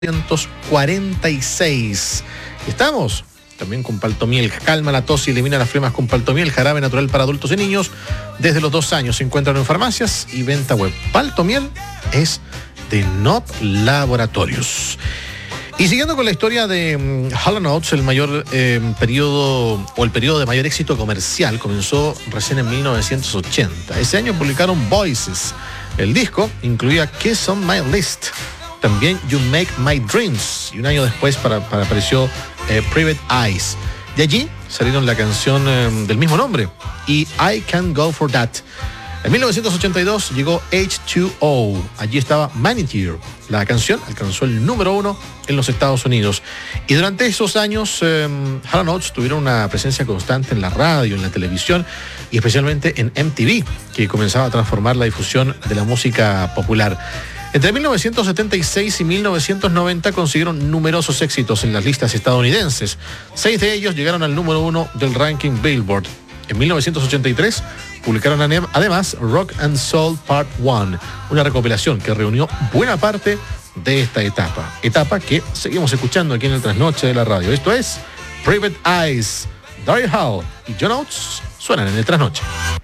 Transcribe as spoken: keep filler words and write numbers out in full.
mil novecientos cuarenta y seis. Estamos también con Paltomiel. Calma la tos y elimina las flemas con Paltomiel, jarabe natural para adultos y niños. Desde los dos años se encuentran en farmacias y venta web. Paltomiel es de Nop Laboratorios. Y siguiendo con la historia de um, Hall and Oates, el mayor eh, periodo o el periodo de mayor éxito comercial comenzó recién en mil novecientos ochenta. Ese año publicaron Voices. El disco incluía Kiss on My List, también You Make My Dreams, y un año después para, para apareció eh, Private Eyes. De allí salieron la canción eh, del mismo nombre y I Can't Go For That. En mil novecientos ochenta y dos llegó H dos O. Allí estaba Manicure. La canción alcanzó el número uno en los Estados Unidos. Y durante esos años, eh, Hall and Oates tuvieron una presencia constante en la radio, en la televisión y especialmente en M T V, que comenzaba a transformar la difusión de la música popular. Entre mil novecientos setenta y seis y mil novecientos noventa consiguieron numerosos éxitos en las listas estadounidenses. Seis de ellos llegaron al número uno del ranking Billboard. En mil novecientos ochenta y tres publicaron además Rock and Soul Part uno, una recopilación que reunió buena parte de esta etapa. Etapa que seguimos escuchando aquí en el Trasnoche de la radio. Esto es Private Eyes. Daryl Hall y John Oates suenan en el Trasnoche.